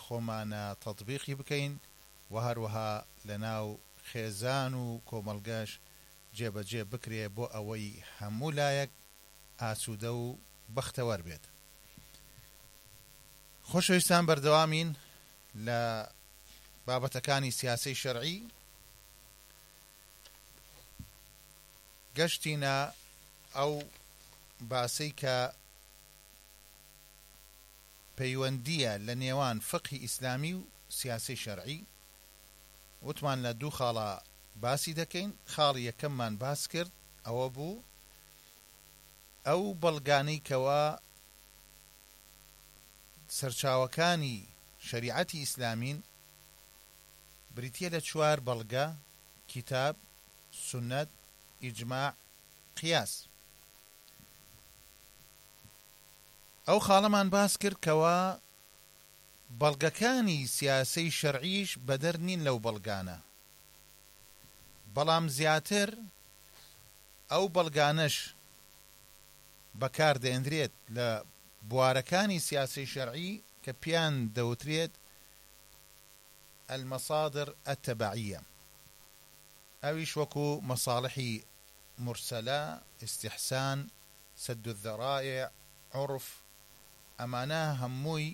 خۆمانە تەطبیقی بکەین و هەروەها لەناو خێزان و کۆمەڵگەش جێبەجێ بکرێ بۆ ئەوەی هەموو لایەک ئاسوودە و بەختەوەر بێت. خۆشەویستان، بەردەوامین لە بابەتەکانی سیاسی شەرعی. گەشتینە ئەو باسی کە پەیوەندیە لە نێوان فقهی ئیسلامی و سیاسی شەرعی. وتمان لە دوو خاڵە باسی دەکەین. خاڵی یەکەممان باس کرد ئەوە بوو ئەو بەڵگانەی کەوا سەرچاوەکانی شەریعەتی ئیسلامین بریتیە لە 4 بەڵگە: کتاب، سنەت، ئیجماع، قیاس. ئەو خاڵەمان باس کرد کەوا بەڵگەکانی سیاسەی شەرعیش بەدەر نین لەو بەڵگانە، بەڵام زیاتر ئەو بەڵگانەش بەکار دێنرێت لە بوارەکانی سیاسی شەرعی کە پیان دەوترێت المەصادر التەبعیە. ئەویش وەکو مەصالحی مرسەلە، استحسان، سد الذرائع، عرف. ئەمانە هەمووی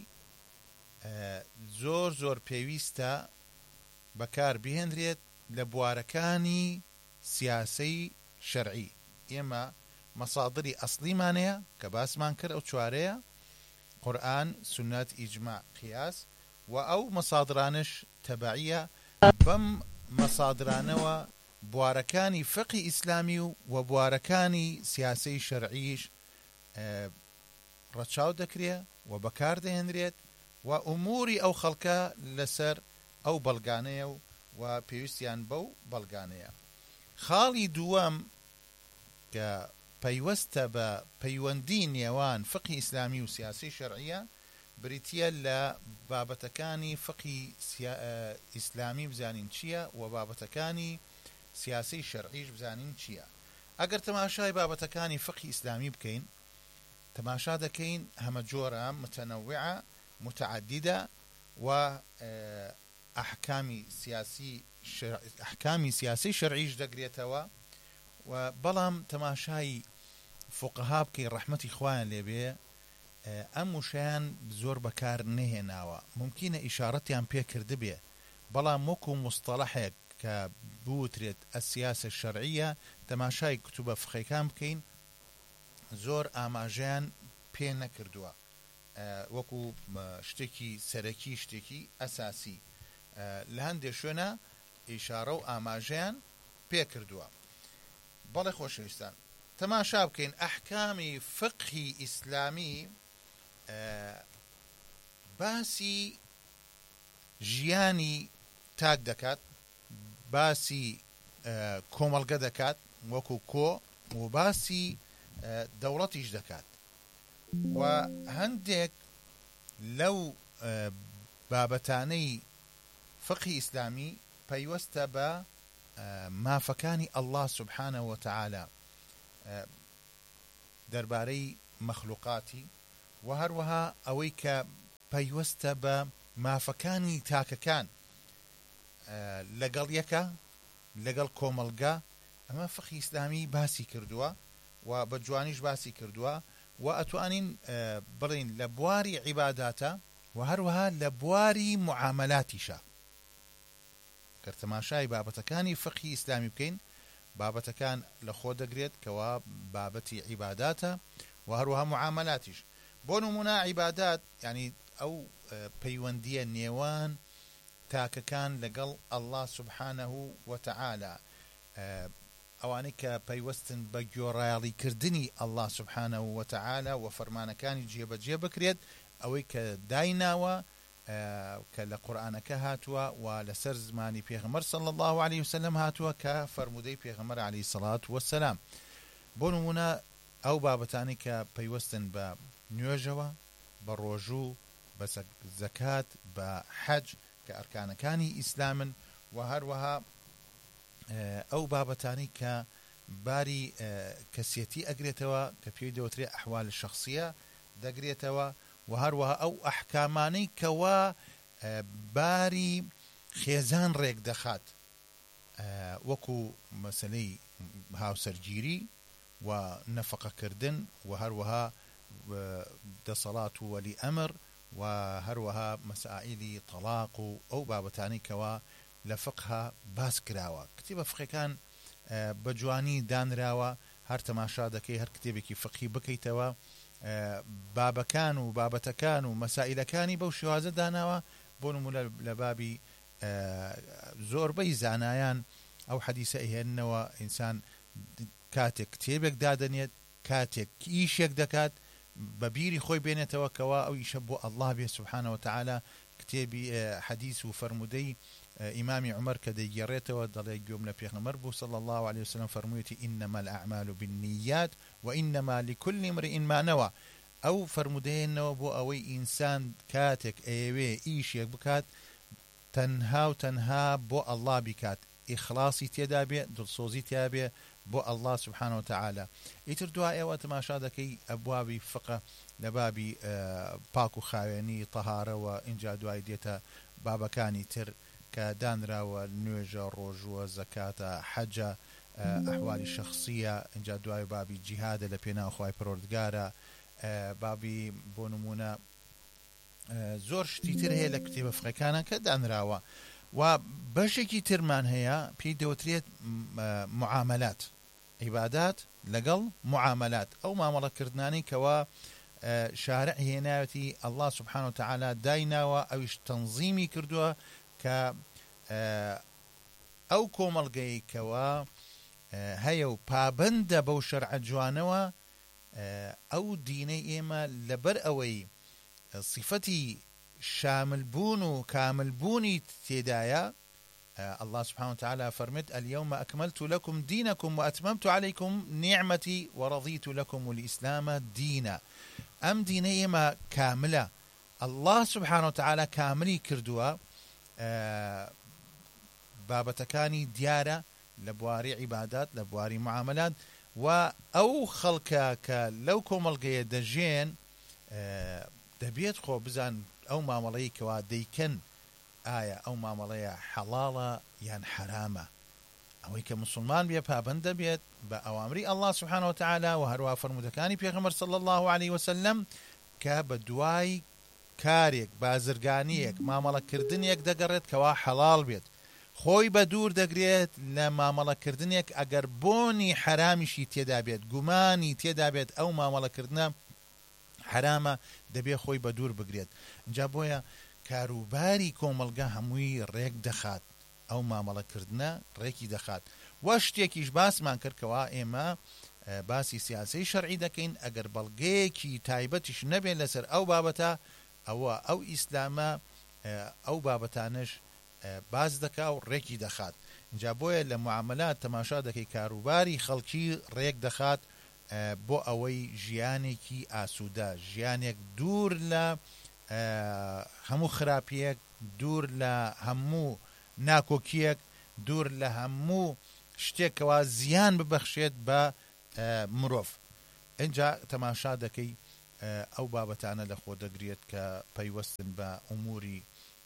زۆر پێویستە بەکار بهێنرێت لە بوارەکانی سیاسەی شەرعی. ئێمە مەصادری ئەسڵیمانەیە کە باسمان کرد، ئەو 4ەیە: قورئان، سنەت، ئیجماع، قیاس. و ئەو مەصادرانش تەبعیە. بەم مەصادرانەوە بوارەکانی فقهی ئیسلامی و بوارەکانی سیاسەی شەرعیش ڕەچاو دەکرێت و بەکار دەهێنرێت و ئوموری ئەو خەڵکە لەسەر ئەو بەڵگانەیە و پێویستیان بەو بەڵگانەیە. خاڵی دووەم کە پەیوەستە بە پەیوەندی نێوان فقهی ئیسلامی و سیاسی شەرعیە بریتیە لە بابەتەکانی فقهی ئیسلامی بزانین چییە و بابەتەکانی سیاسی شەرعیش بزانین چییە. ئەگەر تەماشای بابەتەکانی فقهی ئیسلامی بکەین، تەماشا دەکەین هەمە جۆرە، متەنەوعە، متعددە و ئەحکامی سیاسی شەرعیش دەگرێتەوە. و بەڵام تەماشای فوقەها بکەین ڕەحمەتی خوایان لێبێ، ئەم وشیان زۆر بەکار نەهێناوە. ممکنە ئیشارەتیان پێکرد بێ، بەڵام وەکو مستەڵەحێک کە بوترێت ئەسیاسە شەرعیە، تەماشای کتوبە فقهیەکان بکەین، زۆر ئاماژەیان پێ نەکردووە وەکو شتێکی سەرەکی، شتێکی ئەساسی. لە هەندێک شوێنە ئیشارە و ئاماژەیان پێ کردووە. بەڵێ خۆشەویستان، تەماشا بکەین ئەحکامی فقهی ئیسلامی باسی ژیانی تاک دەکات، باسی کۆمەڵگە دەکات وەکو کۆ، و باسی دەوڵەتیش دەکات. و هەندێک لەو بابەتانەی فقهی ئیسلامی پەیوەستە بە مافەکانی ئەڵڵا سوبحانە وتەعالە دەربارەی مەخلوقاتی، و هەروەها ئەوەی کە پەیوەستە بە مافەکانی تاکەکان لەگەڵ یەکە، لەگەڵ کۆمەڵگە. ئەمە فقهی ئیسلامی باسی کردووە و بە جوانیش باسی کردووە، و ئەتوانین بڵین لە بواری عیباداتە و هەروەها لە بواری معاملاتیشە. کە تەماشای بابەتەکانی فقهی ئیسلامی بکەین، بابەتەکان لە خۆ دەگرێت کەوا بابەتی عیباداتە و هەروەها معاملاتیش. بۆ نمونە عیبادات یعنی ئەو پەیوەندیە نێوان تاکەکان لەگەڵ ئەڵڵا سوبحانەه وتەعالە، ئەوانەی کە پەیوەستن بە گوێڕایەڵیکردنی ئەڵڵا سوبحانەه وتەعالە و فەرمانەکانی جێبەجێ بکرێت، ئەوەی کە دایناوە کە لە قورئانەکە هاتووە و لەسەر زمانی پێغەمبەر صلی الله عليه وسلم هاتووە کە فەرموودەی پێغەمبەر عليه الصلاة والسلام. بۆ نمونە ئەو بابەتانی کە پەیوەستن بە نوێژەوە، بە ڕۆژوو، بە زەکات، بە حەج کە ئەرکانەکانی ئیسلامن، و هەروەها ئەو بابەتانی کە باری کەسیەتی ئەگرێتەوە کە پێی دەوترێت ئەحوال شەخسیە دەگرێتەوە، و هەروەها ئەو ئەحکامانەی کەوا باری خێزان ڕێک دەخات وەکو مەسەلەی هاوسەرگیری و نەفەقەکردن و هەروەها دەسەڵات و وەلی ئەمر و هەروەها مەسائیلی تەلاق و ئەو بابەتانەی کەوا لە فقها باس کراوە. کتێبە فقهەکان بە جوانی دانراوە، هەر تەماشا دەکەی هەر کتێبێکی فقهی بکەیتەوە بابەکان و بابەتەکان و مەسائیلەکانی بەو شێوازە داناوە. بۆ نمونە لە بابی زۆربەی زانایان ئەو حەدیسە ئەهێننەوە ئینسان کاتێک کتێبێک دادەنێت کاتێک ئیشێک دەکات بە بیری خۆی بێنێتەوە کەوا ئەو ئیشە بۆ ئەڵڵاه بێ سوبحانەوە تەعالا. کتێبی حەدیس و فەرمودەی ئیمامی عومەر کە دەیگەڕێتەوە دەڵێ گوێم لە پێغەمبەر بوو صلی الله عليه وسلم فەرموویەتی ئینەما الأعمال بالنیات وإنما لكل امرئ ما نوى. ئەو فەرمودەیەنەوە بۆ ئەوەی ئینسان کاتێک ئەیەوێ ئیشێک بکات تەنها و تەنها بۆ ئەڵڵاه بیکات، ئیخلاصی تێدا بێ، دڵسۆزی تێدا بێ بۆ ئەڵڵاه سبحانه وتعالى. ئیتر دوای ئەوە تەماشا دەکەی ئەبوابی فقه لە بابی پاک و خاوێنی تەهارەوە، اینجا دوای دێتە بابەکانی تر کە دانراوە نوێژە، ڕۆژوە، زەکاتە، حەجە، ئەحوالی شەخصیە، اینجا دوای بابی جیهادە لە پێناو خوای پەروەردگارە، بابی بۆ نمونە زۆر شتی تر هەیە لە کتێبە فقهەکانە کە دانراوە. و بەشێکی ترمان هەیە پێی دەوترێت معاملات، عیبادات لەگەڵ معاملات، ئەو مامەڵەکردنانی کەوا شارع هێناوەتی ئەڵڵاه سبحانه وتعالى دایناوە، ئەویش تەنظیمی کردووە کە ئەو کۆمەڵگەی کەوا هەیە و پابەندە بەو شەرعە جوانەوە، ئەو دینەی ئێمە لەبەر ئەوەی صفەتی شاملبوون و کاملبوونی تێدایە، الله سبحانه وتعالى فرمت اليوم أكملت لكم دينكم وأتممت عليكم نعمتي ورضيت لكم الإسلام دينا. أم ديني ما كاملة الله سبحانه وتعالى كاملي كردوا بابتكاني ديارة لبواري عبادات لبواري معاملات. وأو خلقك لو كوملقية دجين دەبێت خۆ بزان ئەو مامەڵەی کەوا دەیکەن ئایا ئەو مامەڵەیە حەڵاڵە یان حرامە. ئەوەی کە مسلمان بێ پابەند دەبێت بە ئەوامری ئەڵڵاه سبحانه وتعالى و هەروە فەرمودەکانی پێغەمبەر صلی الله عليه وسلم کە بە دوای کارێک بازرگانیەک مامەڵەکردنێک دەگەڕێت کەوا حەڵاڵ بێت، خۆی بە دوور دەگرێت لە مامەڵەکردنێک ئەگەر بۆنی حرامیشی تێدا بێت، گومانی تێدا بێت ئەو مامەڵەکردنە حرامە، دەبێ خۆی بە دوور بگرێت. اینجا بۆیە کاروباری کۆمەلگا هەمووی ڕێک دەخات، ئەو مامەڵەکردنە ڕێکی دەخات. وە شتێکیش باسمان کردکەوە ئێمە باسی سیاسی شەرعی دەکەین، ئەگەر بەڵگەیەکی تایبەتیش نەبێت لەسەر ئەو بابەتە، ئەوە ئەو ئیسلامە ئەو بابەتانش باز دەکا و ڕێکی دەخات. اینجا بۆیە لە معاملات تەماشا دەکەی کاروباری خەڵکی ڕێک دەخات بۆ ئەوەی ژیانێکی ئاسوودە، ژیانێک دوور لە هەموو خراپیەک، دوور لە هەموو ناکۆکیەک، دوور لە هەموو شتێکەوە زیان ببەخشێت بە مرۆڤ. اینجا تەماشا دەکەی ئەو بابەتانە لە خۆ دەگرێت کە پەیوەستن بە ئوموری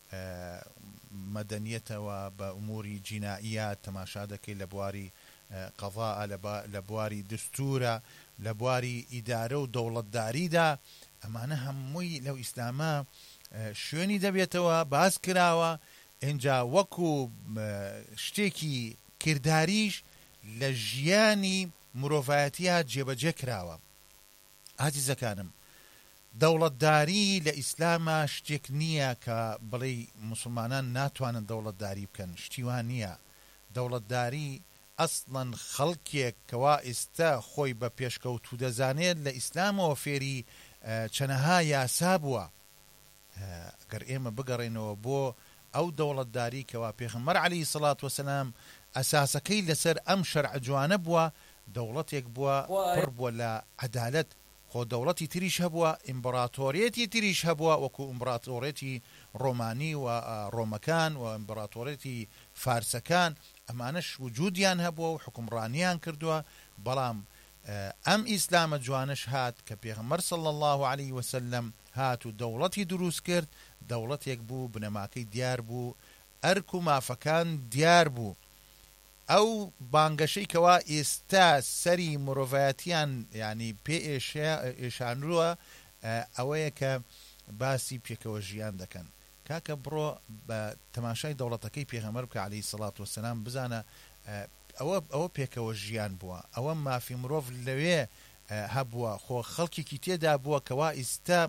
مەدەنیەتەوە، بە ئوموری جینائیات، تەماشا دەکەی لە بواری قەضاء، لە بواری دستورە، لە بواری ئیدارە و دەوڵەتداریدا. ئەمانە هەمووی لەو ئیسلامە شوێنی دەبێتەوە، باز کراوە. اینجا وەکو شتێکی کرداریش لە ژیانی مرۆڤایەتیە جێبەجێ کراوە. ئازیزەکانم، دەوڵەتداری لە ئیسلامە شتێک نییە کە بڵێ موسڵمانان ناتوانن دەوڵەتداری بکەن، شتیوان نییە. دەوڵەتداری ئەسڵەن خەڵکێک کەوا ئێستا خۆی بە پێشکەوتوو دەزانێت لە ئیسلامەوە فێری چەنەها یاسا بووە. ئەگەر ئێمە بگەڕێنەوە بۆ ئەو دەوڵەتداری کەوا پێغەمبەر عەلەیهی سەڵات وەسەلام ئەساسەکەی لەسەر ئەم شەرعە جوانە بووە، دەوڵەتێک بووە پڕ بووە لە عەدالەت. خۆ دەوڵەتی تریش هەبووە، ئیمپراتۆریەتی تریش هەبووە، وەکو ئیمپراتۆریەتی ڕۆمانی و ڕۆمەکان و ئیمپراتۆریەتی فارسەکان، ئەمانەش وجودیان هەبووە و حکومڕانیان کردووە. بەڵام ئەم ئیسلامە جوانش هات کە پێغەمبەر صلی الله عليه وسلم هات و دەوڵەتی دروست کرد، دەوڵەتێک بوو بنەماکەی دیار بوو، ئەرک و مافەکان دیار بوو. ئەو بانگەشەی کەوا ئێستا سەری مرۆڤایەتیان ینی پێ ئێشانرووە ئەوەیە کە باسی پێکەوە ژیان دەکەن. کاکە بڕۆ بە تەماشای دەوڵەتەکەی پێغەمبەر بکە عەلەیهی سەڵات وەسەلام، بزانە ئەوە پێکەوە ژیان بووە، ئەوە مافی مرۆڤ لەوێ هەبووە، خۆ خەڵکێکی تێدا بووە کەوا ئێستا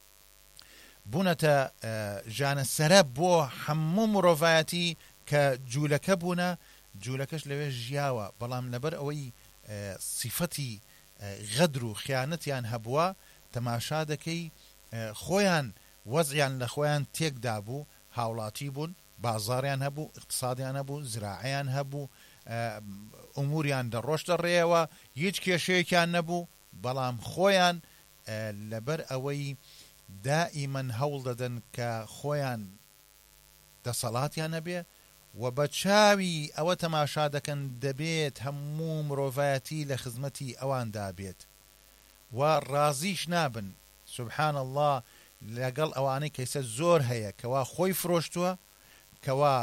بوونەتە ژانەسەرە بۆ هەموو مرۆڤایەتی کە جوولەکە بوونە، جوولەکەش لەوێ ژیاوە، بەڵام لەبەر ئەوەی سیفەتی غەدر و خیانەتیان هەبووە تەماشا دەکەی خۆیان وەزعیان لە خۆیان تێکدا بوو، هاوڵاتی بوون، بازاڕیان هەبوو، اقتصادیان هەبوو، زراعیان هەبوو، ئوموریان دەڕۆژ دەڕێەوە، هیچ کێشەیەکیان نەبوو، بەڵام خۆیان لەبەر ئەوەی دائیمەن هەوڵ دەدەن کە خۆیان دەسەڵاتیان نەبێ و بە چاوی ئەوە تەماشا دەکەن دەبێت هەموو مرۆڤایەتی لە خزمەتی ئەواندا بێت و ڕازیش نابن. سبحان الله لەگەڵ ئەوانەی کەیسە زۆر هەیە کەوا خۆی فرۆشتووە، کەوا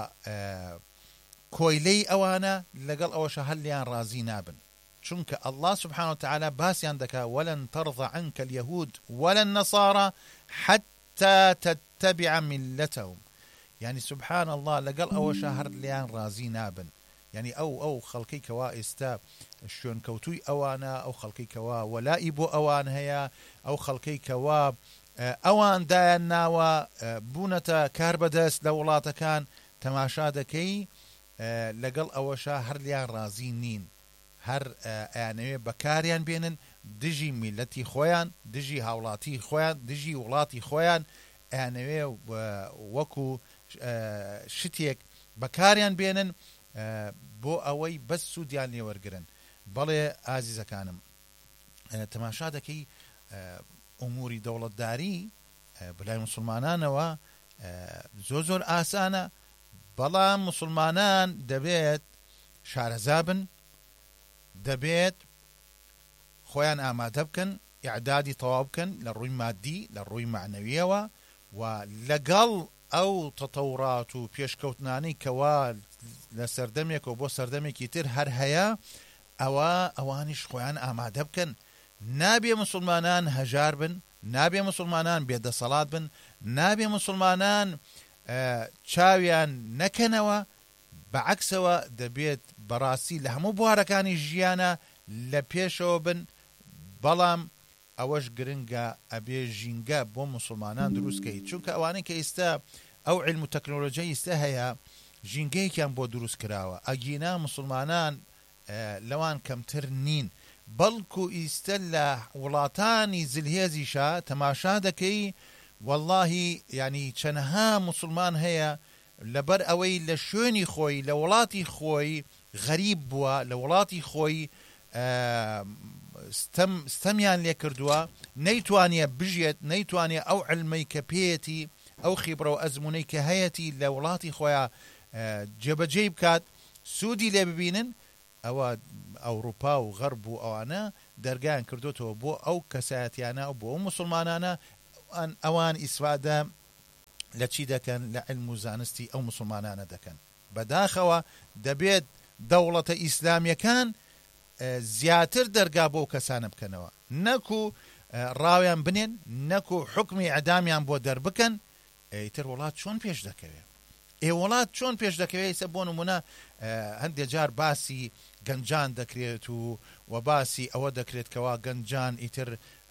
کۆیلەی ئەوانە لەگەڵ ئەوەشە هەلیان ڕازی نابن، چونکە الله سبحانه وتعالى باسیان دەکا ولن ترضى عنك اليهود ولا النصارى حتى تتبع ملتهم. يعني سبحان الله لەگەڵ ئەوەشە هەر لیان ڕازی نابن. يعني ئەو خەڵکەی کەوا ئێستا شوێن کەوتووی ئەوانە، ئەو خەڵکەی کەوا وەلای بۆ ئەوان هەیە، ئەو خەڵکەی کەوا ئەوان دایان ناوە بوونەتە کار بەدەست لە وڵاتەکان، تەماشا دەکەی لەگەڵ ئەوەشە هەر لیان ڕازی نین، هەر ئەیانەوێ بەکاریان بێنن دژی میلەتی خۆیان، دژی هاوڵاتی خۆیان، دژی وڵاتی خۆیان، ئەیانەوێ وەکو شتێک بەکاریان بێنن بۆ ئەوەی بەس سوودیان لێوەرگرن. بەڵێ ئازیزەکانم، تەماشا دەکەی ئوموری دەوڵەتداری بەلای موسڵمانانەوە زۆر ئاسانە، بەڵام موسڵمانان دەبێت شارەزا بن، دەبێت خۆیان ئامادە بکەن، ئیعدادی تەواو بکەن لە ڕووی مادی، لە ڕووی معنەویەوە، و لەگەڵ ئەو تەتەورات و پێشکەوتنانەی کەوا لە سەردەمێکەوە بۆ سەردەمێکی تر هەر هەیە، ئەوانیش خۆیان ئامادە بکەن. نابێ مسلمانان هەژار بن، نابێ مسلمانان بێدەسەڵات بن، نابێ مسلمانان چاویان نەکەنەوە، بەعکسەوە دەبێت بەڕاستی لە هەموو بوارەکانی ژیانە لە پێشەوە بن. بەڵام ئەوەش گرنگە ئەبێ ژینگە بۆ مسلمانان دروستکەیت، چونکە ئەوانەی کە ئێستا ئەو علم و تەکنۆلۆژیای ئێستا هەیە ژینگەیەکیان بۆ دروست کراوە، ئەگینا مسلمانان لەوان کەمتر نین، بەڵکو ئیستە لە وڵاتانی زلهێزیشە تەماشا دەکەی واللهی ینی چەنەها مسلمان هەیە لەبەر ئەوەی لە شوێنی خۆی لە وڵاتی خۆی غەریب بووە، لە وڵاتی خۆی ستەمیان لێ کردووە، نەیتوانێ بژێت، نەیتوانێ ئەو علمەی کە پێیەتی، ئەو خیبرە و ئەزمونەی کە هەیەتی لە وڵاتی خۆیان جێبەجێ بکات، سوودی لێ ببینن. ئەوە ئەوروپا و غەرب و ئەوانە دەرگایان کردوتەوە بۆ ئەو کەسایەتیانە و بۆ ئەو مسلمانانە ئەوان ئیسفادە لە چی دەکەن؟ لە علم و زانستی ئەو مسلمانانە دەکەن. بەداخەوە دەبێت دەوڵەتە ئیسلامیەکان زیاتر دەرگا بۆ کەسانە بکەنەوە، نەکو ڕاویان بنێن، نەکو حکمی ئەدامیان بۆ دەربکەن. ئیتر وڵات چۆن پێش دەکەوێت؟ وڵات چۆن پێش دەکەوێت؟ ئێستا بۆ نمونە هەندێک جار باسی گەنجان دەکرێت و باسی ئەوە دەکرێت کەوا گەنجان ئیتر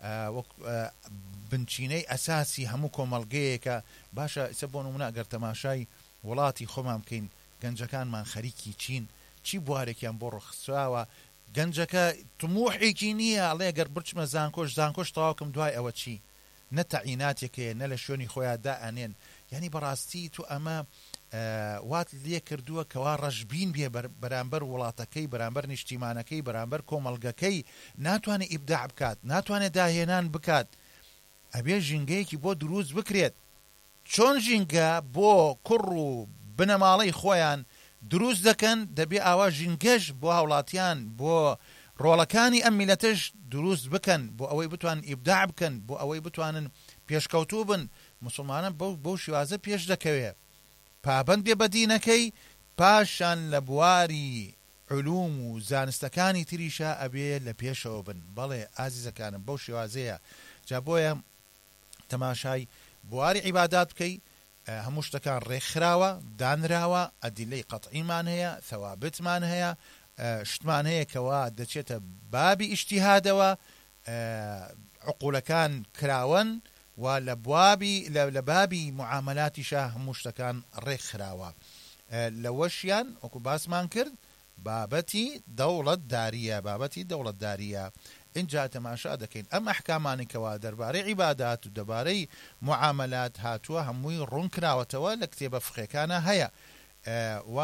بنچینەی ئەساسی هەموو کۆمەڵگەیەکە. باشە ئێستا بۆ نمونە ئەگەر تەماشای وڵاتی خۆمان بکەین، گەنجەکانمان خەریکی چین، چی بوارێکیان بۆ ڕخساوە، گەنجەکە تموحێکی نییە، ئەڵێ ئەگەر برچمە زانکۆش تەواوکەم دوای ئەوە چی؟ نە تەعیناتێکەیە، نە لە شوێنی خۆیان دائەنێن. یعنی بەڕاستی تو ئەمە وات لێ کردووە کەوا ڕەشبین بێ بەرامبەر وڵاتەکەی، بەرامبەر نیشتیمانەکەی، بەرامبەر کۆمەڵگەکەی، ناتوانێت ئیبداع بکات، ناتوانێت داهێنان بکات. ئەبێ ژینگەیەکی بۆ دروست بکرێت. چۆن ژینگە بۆ کوڕ و بنەماڵەی خۆیان دروست دەکەن، دەبێ ئاوا ژینگەش بۆ هاوڵاتیان، بۆ ڕۆڵەکانی ئەم میلەتەش دروست بکەن بۆ ئەوەی بتوان ئیبداع بکەن بۆ ئەوەی بتوانن پێشکەوتوو بن مسلمانان بەو شێوازە پێش دەکەوێت پابەند بێ بە دینەکەی پاشان لە بواری علوم و زانستەکانی تریشە ئەبێ لە پێشەوە بن بەڵێ ئازیزەکانم بەو شێوازەیە جا بۆیە تەماشای بواری عیبادات بکەی هەموو شتەکان ڕێکخراوە دانراوە ئەدیلەی قەتعیمان هەیە ثەوابتمان هەیە شتمان هەیە کەوا دەچێتە بابی ئیجتیهادەوە عقوڵەکان کراون و لە بابی معاملاتیشە هەموو شتەکان ڕێکخراوە لەوەشیان وەکو باسمان کرد بابەتی دەوڵەتداریە اینجا تەماشا دەکەین ئەم ئەحکامانێکەوە دەربارەی عیبادات و دەربارەی معاملات هاتووە هەمووی ڕوونکراوەتەوە لە کتێبە فقهیەکانە هەیە و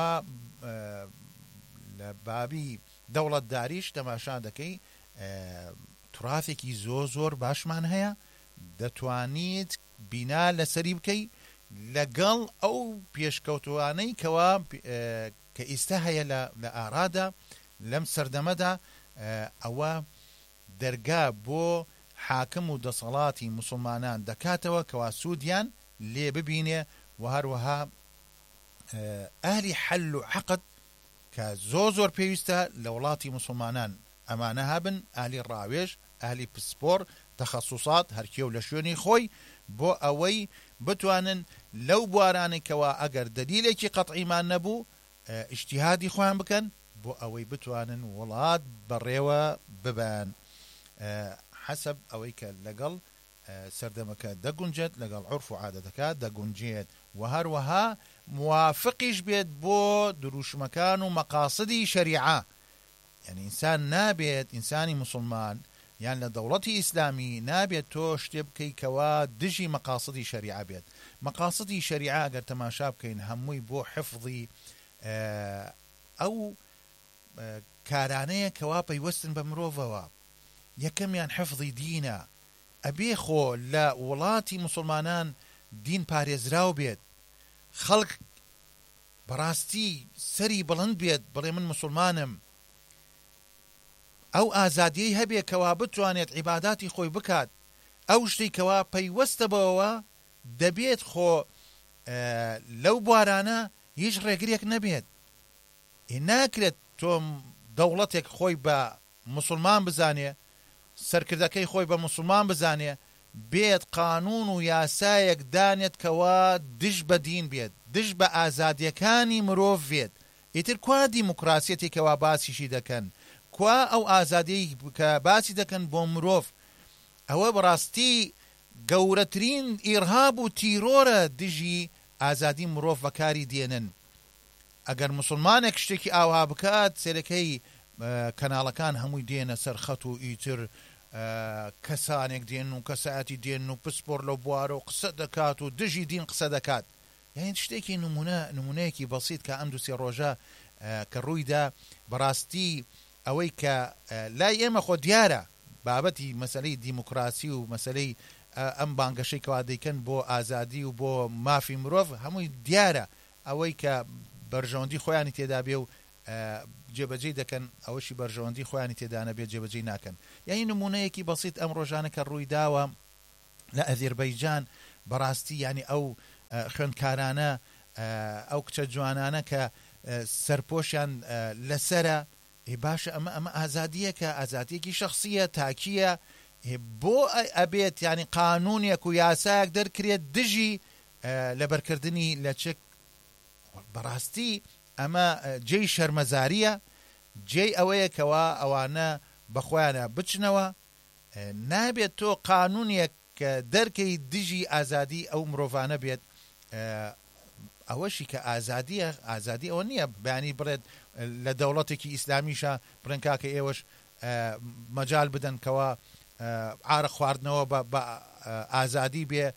لە بابی دەوڵەتداریش تەماشا دەکەی تورافێکی زۆر باشمان هەیە دەتوانیت بینا لەسەری بکەی لەگەڵ ئەو پێشکەوتوانەی کە ئێستا هەیە لە ئارادا لەم سەردەمەدا ئەوە دەرگا بۆ حاکم و دەسەڵاتی مسلمانان دەکاتەوە کەوا سوودیان لێ ببینێ و هەروەها ئەهلی حەل و عەقد کە زۆر پێویستە لە وڵاتی مسلمانان ئەمانە هەبن ئەهلی ڕاوێژ ئەهلی پسپۆر تەخەسوسات هەرکێو لە شوێنی خۆی بۆ ئەوەی بتوانن لەو بوارانێکەوە ئەگەر دەلیلێکی قەتعیمان نەبوو ئیجتیهادی خۆیان بکەن بۆ ئەوەی بتوانن وڵات بەڕێوە ببەن حەسەب ئەوەی کە لەگەڵ سەردەمەکە دەگونجێت لەگەڵ عورف و عادەتەکە دەگونجێت و هەروەها موافقیش بێت بۆ دروشمەکان و مەقاسدی شەریعە یعنی ئینسان نابێت ئینسانی مسلمان یان لە دەوڵەتی ئیسلامی نابێت تۆ شتێ بکەیکەوە دژی مەقاسدی شەریعە بێت مەقاسدی شەریعە ئەگەر تەماشا بکەین هەمووی بۆ حفظی ئەو کارانەیە کەوا پەیوەستن بە مرۆڤەوە یەکەمیان حفظی دینە ئەبێ خۆ لە وڵاتی مسلمانان دین پارێزراو بێت خەڵک بەڕاستی سەری بڵند بێت بڵێ من مسلمانم ئەو ئازادیەی هەبێ کەوا بتوانێت عیباداتی خۆی بکات ئەو شتەی کەوا پەیوەستە بەوە دەبێت خۆ لەو بوارانە هیچ ڕێگرێک نەبێت ناکرێت تۆم دەوڵەتێک خۆی بە مسلمان بزانێ سەرکردەکەی خۆی بە مسلمان بزانێ بێت قانون و یاسایەک دانێت کەوا دژ بە دین بێت دژ بە ئازادیەکانی مرۆڤ بێت ئیتر کوا دیموکراسیەتی کەوا باسیشی دەکەن کوا ئەو ئازادی کە باسی دەکەن بۆ مرۆڤ ئەوە بەڕاستی گەورەترین ئیرهاب و تیرۆرە دژی ئازادی مرۆڤ بەکاری دێنن ئەگەر مسلمانێک شتێکی ئاوا بکات سێرەکەی کەناڵەکان هەمووی دێنە سەر خەت و ئیتر کەسانێک دێن و کەسایەتی دێن و پسپۆر لەو بوارە و قسە دەکات و دژی دین قسە دەکات یعنی شتێکی نمونەیەکی بەسیط کە ئەم دووسێ ڕۆژە کە ڕوویدا بەڕاستی ئەوەی کە لای ئێمە خۆ دیارە بابەتی مەسەلەی دیموکراسی و مەسەلەی ئەم بانگەشەی کەوا دەیکەن بۆ ئازادی و بۆ مافی مرۆڤ هەمووی دیارە ئەوەی کە بەرژەوەندی خۆیانی تێدا بێ و جێبەجێ دەکەن ئەوەشی بەرژەوەندی خۆیانی تێدا نەبێت جێبەجێ ناکەن یعنی نمونەیەکی بەسیط ئەم ڕۆژانە کە ڕووی داوە لە ئەذێربەیجان بەڕاستی ینی ئەو خوێندکارانە ئەو کچە جوانانە کە سەرپۆشیان لەسرە باشە ئەمە ئازادیەکە ئازادیەکی شخصیە تاکیە بۆ ئەبێت ینی قانونێک و یاسایەک دەرکرێت دژی لەبەرکردنی لە چێک بەڕاستی ئەمە جێی شەرمەزاریە جێی ئەوەیە کەوا ئەوانە بەخۆیانە بچنەوە نابێت تۆ قانونێک کە دەرکەی دژی ئازادی ئەو مرۆڤانە بێت ئەوەشی کە ئازادی ئەوە نییە بەیانی بڵێت لە دەوڵەتێکی ئیسلامیشە بڕنکاکە ئێوەش مەجال بدەن کەوا عارە خواردنەوە بە ئازادی بێ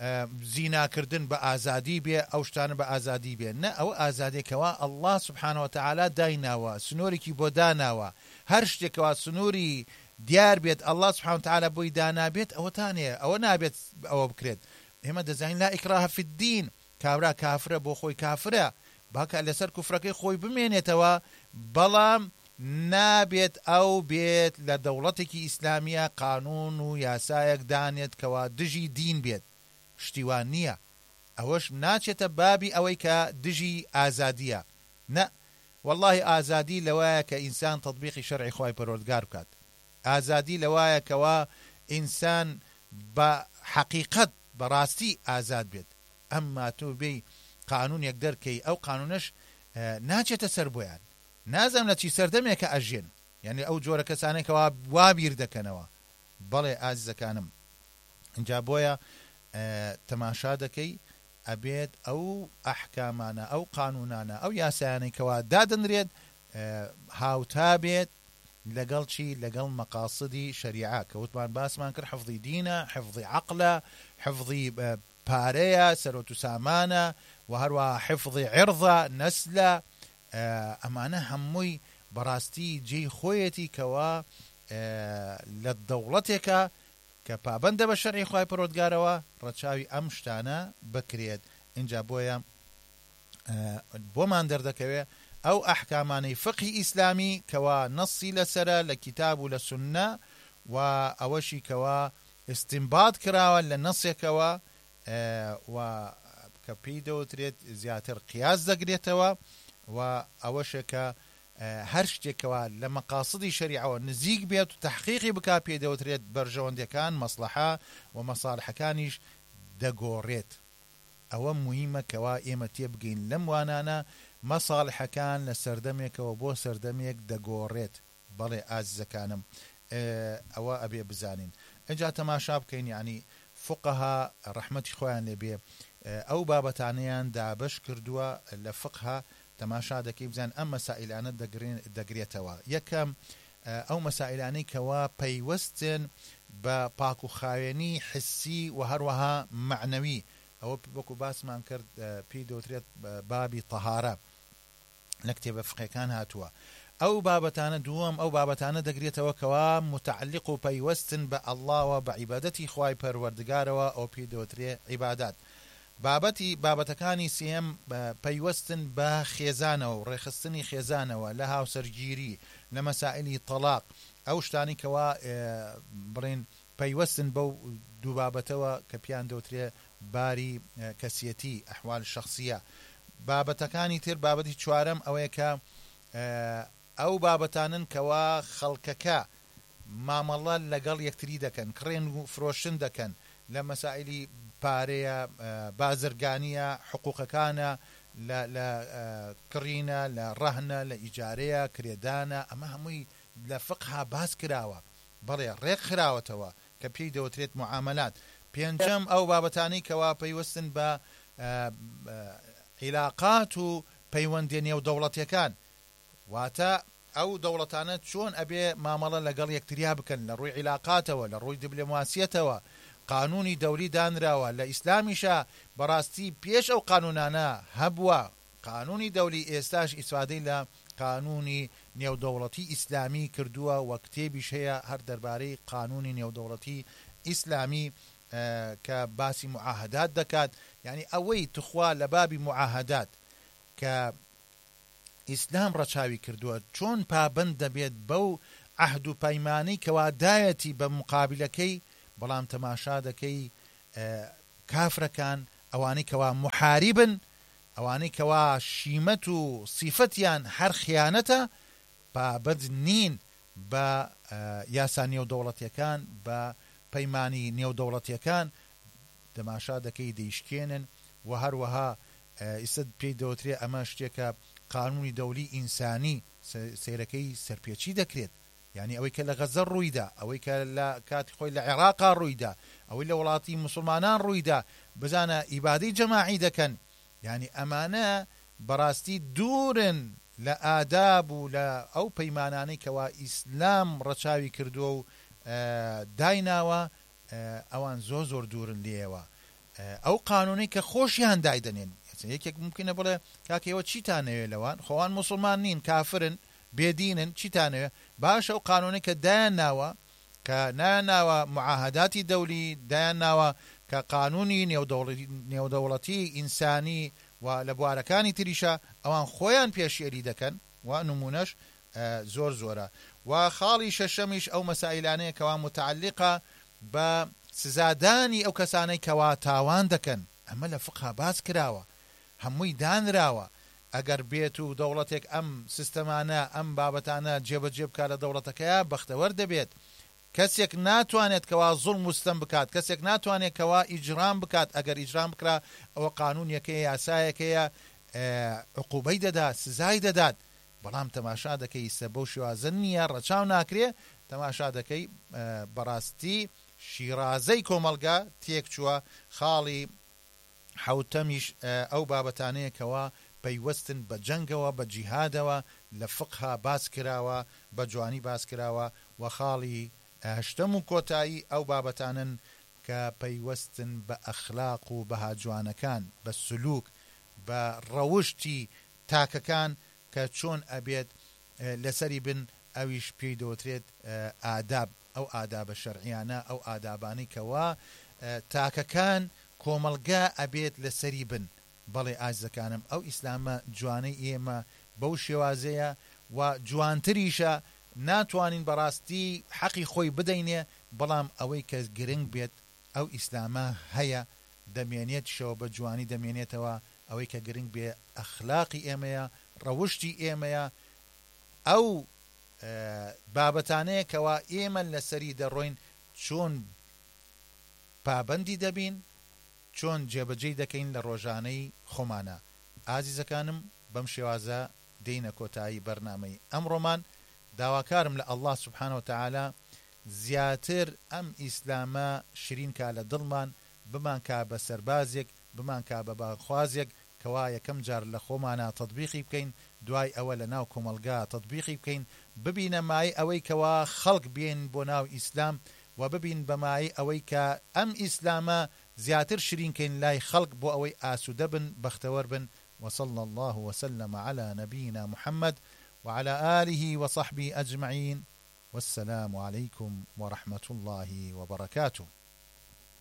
زیناکردن بە ئازادی بێ ئەو شتانە بە ئازادی بێ نە ئەوە ئازادێکەوە ئەڵڵا سوبحانەوە وتەعالا دایناوە سنوورێکی بۆ داناوە هەر شتێکەوە سنووری دیار بێت ئەڵڵا سوبحانەوە وتەعالا بۆی دانابێت ئەوەتانەیە ئەوە نابێت ئەوە بکرێت ئێمە دەزانین لا ئیکراهە فی الدین کابرا کافرە بۆ خۆی کافرە باکە لەسەر کوفرەکەی خۆی بمێنێتەوە بەڵام نابێت ئەو بێت لە دەوڵەتێکی ئیسلامیە قانون و یاسایەک دانێت کەوا دژی دین بێت، شتیوان نییە. ئەوەش ناچێتە بابی ئەوەی کە دژی ئازادیە. نە، واللهی ئازادی لەوایە کە ئینسان تەطبیقی شەرعی خوای پەروەردگار بکات. ئازادی لەوایە کەوا ئینسان بە حەقیقەت بەڕاستی ئازاد بێت. ئەمما تۆ بێی قانونێک دەرکەی، ئەو قانونەش ناچێتە سەر بۆیان. نازەم لە چی سەردەمێکە ئەژێن، یعنی ئەو جۆرە کەسانێکەوە وابیر دەکەنەوە. بەڵێ ئازیزەکانم، اینجا بۆیە تەماشا دەکەی ئەبێت ئەو ئەحکامانە، ئەو قانونانە، ئەو یاسایانەی دادنرێت هاوتا بێت لەگەڵ چی؟ لەگەڵ مەقاصدی شەریعە کە وتمان باسمان کرد. حفظی دینە، حفظی عەقلە، حفظی پارەیە، سەرۆت و سامانە، و هەروەها حفظی عێرضە، نەسلە. ئەمانە هەمووی بەڕاستی جێی خۆیەتی کەوا لە دەوڵەتێکە کە پابەندە بە شەرعی خوای پەروەردگارەوە ڕەچاوی ئەم شتانە بکرێت. اینجا بۆیە بۆمان دەردەکەوێت ئەو ئەحکامانەی فقهی ئیسلامی کەوا نەسی لەسرە لە کتاب و لە سونە، و ئەوەشی کەوا استنباط کراوە لە نەسێکەوە، و کە پێی دەوترێت زیاتر قیاس دەگرێتەوە، و ئەوەشە کە هەر شتێکەوە لە مەقاصدی شەریعەوە نزیک بێت و تەحقیقی بکا پێی دەوترێت بەرژەوەندەکان مەسلەحە و مەساڵحەکانیش دەگۆڕێت. ئەوە مهمە کەوا ئێمە تێبگەین لەم وانانە مەساڵحەکان لە سەردەمێکەوە بۆ سەردەمێک دەگۆڕێت. بەڵێ ئازیزەکانم، ئەوە ئەبێ بزانین. ئەجا تەماشا بکەین، یعنی فقەها ڕەحمەتی خۆیان لێبێ ئەو بابەتانەیان دابەش کردووە لە فقها. تەماشا دەکەی بزان ئەم مەسائلانە دەگرێتەوە. یەکەم ئەو مەسائلانەی کەوا پەیوەستن بە پاک و خاوێنی حسی و هەروەها معنەوی. ئەوە وەکو باسمان کرد پێی دەوترێت بابی تەهارە لە کتێبە فقهەکان هاتووە. ئەو بابەتانە دووەم ئەو بابەتانە دەگرێتەوە کەوا متعلق و پەیوەستن بە ئەڵڵاوە، بە عیبادەتی خوای پەروەردگارەوە، ئەو پێی دەوترێت عیبادات. بابەتەکانی سێم پەیوەستن بە خێزانەوە و ڕێخستنی خێزانەوە لە هاوسەرگیری، لە مەسائلی تەلاق، ئەو شتانی کەوا بڕین پەیوەستن بەو دوو بابەتەوە کە پیان دەوترێت باری کەسیەتی، ئەحوال شەخسیە. بابەتەکانی تر، بابەتی چوارەم ئەوەیە کە ئەو بابەتانن کەوا خەڵکەکە مامەڵە لەگەڵ یەکتری دەکەن، کڕێن و فرۆشتن دەکەن لە مەسائلی پارەیە، بازرگانیە، حقوقەکانە، لە کڕینە، لە ڕەهنە، لە ئیجارەیە، کرێدانە. ئەمە هەمووی لە فقها باس کراوە، بەڵێ ڕێک خراوەتەوە کە پێی دەوترێت معاملات. پێنجەم ئەو بابەتانەی کەوا پەیوەستن بە عیلاقات و پەیوەندی نێو دەوڵەتیەکان، واتە ئەو دەوڵەتانە چۆن ئەبێ مامەڵە لەگەڵ یەکتریا بکەن لە ڕووی عیلاقاتەوە، لە ڕووی دیبلۆماسیەتەوە. قانونی دەوری دانراوە لە ئیسلامیشە. بەڕاستی پێش ئەو قانونانە هەبووە. قانونی دەوری ئێستاش ئیسفادەی لە قانونی نێودەوڵەتی ئیسلامی کردووە، و کتێبیش هەیە هەر دەربارەی قانونی نێودەوڵەتی ئیسلامی کە باسی معاهدات دەکات. یعنی ئەوەی تخوا لە بابی معاهدات کە ئیسلام ڕەچاوی کردووە، چۆن پابند دەبێت بەو عەهد و پەیمانەی کەوا دایەتی بە مقابلەکەی. بەڵام تەماشا دەکەی کافرەکان، ئەوانەی کەوا محاربن، ئەوانەی کەوا شیمەت و سیفەتیان هەر خیانەتە، پابند نین بە یاسا نێودەوڵەتیەکان، بە پەیمانی نێودەوڵەتیەکان. تەماشا دەکەی دەیشکێنن، و هەروەها ئیسە پێی دەوترێت ئەمە شتێکە قانونی دەولی ئینسانی سیرەکەی سەرپێچی دەکرێت. یعنی ئەوەی کە لە غەزە ڕوویدا، ئەوەی کە لە کاتی خۆی لە عێراقا ڕوویدا، ئەوەی لە وڵاتی مسلمانان ڕوویدا، بزانە ئیبادەی جەماعی دەکەن. یعنی ئەمانە بەڕاستی دوورن لە ئاداب و لە ئەو پەیمانانەی کەوا ئیسلام ڕەچاوی کردووە و دایناوە. ئەوان زۆر دوورن لێەوە. ئەو قانونەی کە خۆشیان دایدەنێن، یەکێک ممکنە بڵێ کاکەوە چیتانەوێ لەوان، خۆوان مسلمان نین، کافرن، بێدینن، چیتانەوێ؟ باشە ئەو قانونەی کە دایان ناوە، کە نایاناوە معاهداتی دەولی، دایان ناوە کە قانونی نێودەوڵەتی ئینسانی و لە بوارەکانی تریشە، ئەوان خۆیان پێشێری دەکەن. و نمونەش زۆر زۆرە. و خاڵی شەشەمیش ئەو مەسائلانەیە کەوا متعلقە بە سزادانی ئەو کەسانەی کەوا تاوان دەکەن. ئەمە لە فقها باس کراوە، هەمووی دانراوە. ئەگەر بێت و دەوڵەتێک ئەم سیستەمانە ئەم بابەتانە جێبەجێ بکات لە دەوڵەتەکەیە بەختەوەر دەبێت. کەسێک ناتوانێت کەوا زوڵم وستەم بکات، کەسێک ناتوانێت کەوا ئیجرام بکات. ئەگەر ئیجرام بکرا ئەوە قانونیەکەیە، یاسایەکەیە، عقوبەی دەدات، سزای دەدات. بەڵام تەماشا دەکەی سە بەو شێوازە نییە، ڕەچاو ناکرێ. تەماشا دەکەی بەڕاستی شیرازەی کۆمەلگا تێک چووە. خاڵی حوتەمیش ئەو بابەتانەیە کەوا پەیوەستن بە جەنگەوە، بە جیهادەوە، لە فقها باس کراوە، بە جوانی باس کراوە. و خاڵی هەشتەم و کۆتایی ئەو بابەتانن کە پەیوەستن بە ئەخلاق و بەهاجوانەکان، بە سلوک، بە ڕەوشتی تاکەکان کە چۆن ئەبێت لەسەری بن. ئەویش پێی دەوترێت ئاداب، ئەو ئادابە شەرعیانە، ئەو ئادابانی کەوا تاکەکان کۆمەلگا ئەبێت لەسەری بن. بەڵێ ئازەکانم، ئەو ئیسلامە جوانەی ئێمە بەو شێوازەیە و جوانتریشە. ناتوانین بەڕاستی حەقی خۆی بدەینێ، بەڵام ئەوەی کە گرنگ بێت ئەو ئیسلامە هەیە، دەمێنێت شەوە بە جوانی دەمێنێتەوە. ئەوەی کە گرنگ بێ ئەخلاقی ئێمەیە، ڕەوشتی ئێمەیە، ئەو بابەتانەیە کەوا ئێمە لەسەری دەڕۆین چۆن پابەندی دەبین، چۆن جێبەجێ دەکەین لە ڕۆژانەی خۆمانە. ئازیزەکانم، بەم شێوازە دێینە کۆتایی بەرنامەی ئەمڕۆمان. داواکارم لە ئەڵڵا سوبحانە و تەعالا زیاتر ئەم ئیسلامە شرین کا لە دڵمان، بمان کا بە سەربازێک، بمان کا بە باخوازێک کەوا یەکەم جار لە خۆمانە تەطبیقی بکەین، دوای ئەوە لە ناو کۆمەلگا تەطبیقی بکەین، ببینە مای ئەوەی کەوا خەڵک بێن بۆ ناو ئیسلام، و ببین بەمای ئەوەی کە ئەم ئیسلامە زیاتر شرینکەین لای خەڵک بۆ ئەوەی ئاسوودە بن، بەختەوەر بن. وصلى الله وسلم على نبينا محمد وعلى آله وصحبه أجمعين. والسلام عليكم ورحمة الله وبركاته.